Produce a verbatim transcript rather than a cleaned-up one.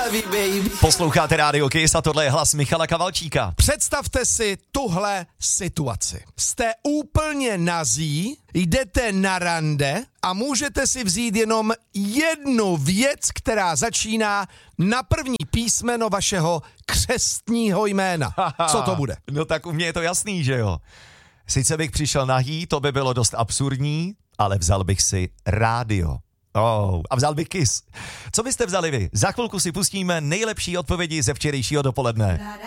Posloucháte Rádio Kiss a tohle je hlas Michala Kavalčíka. Představte si tuhle situaci. Jste úplně nazí, jdete na rande a můžete si vzít jenom jednu věc, která začíná na první písmeno vašeho křestního jména. Co to bude? No tak u mě je to jasný, že jo. Sice bych přišel nahý, to by bylo dost absurdní, ale vzal bych si rádio. Oh, a vzal bych Kiss. Co byste vzali vy? Za chvilku si pustíme nejlepší odpovědi ze včerejšího dopoledne.